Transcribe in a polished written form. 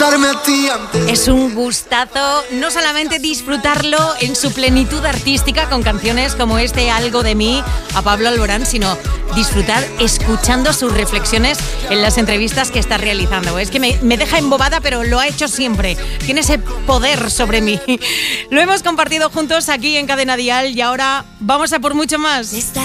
besarme a ti antes. Es un gustazo no solamente disfrutarlo en su plenitud artística con canciones como Algo de mí, a Pablo Alborán, sino disfrutar escuchando sus reflexiones en las entrevistas que está realizando. Es que me deja embobada, pero lo ha hecho siempre. Tiene ese poder sobre mí. Lo hemos compartido juntos aquí en Cadena Dial y ahora vamos a por mucho más.